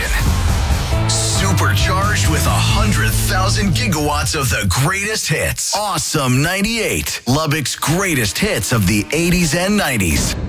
station. Supercharged with 100,000 gigawatts of the greatest hits. Awesome 98, Lubbock's greatest hits of the 80s and 90s.